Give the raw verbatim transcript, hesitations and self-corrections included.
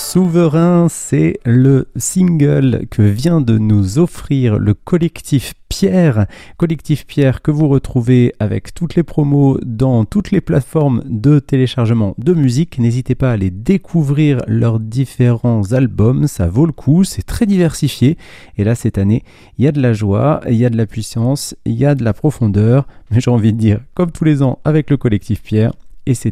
Souverain, c'est le single que vient de nous offrir le collectif Pierre. Collectif Pierre que vous retrouvez avec toutes les promos dans toutes les plateformes de téléchargement de musique. N'hésitez pas à aller découvrir leurs différents albums, ça vaut le coup, c'est très diversifié. Et là, cette année, il y a de la joie, il y a de la puissance, il y a de la profondeur. Mais j'ai envie de dire, comme tous les ans avec le collectif Pierre, et c'est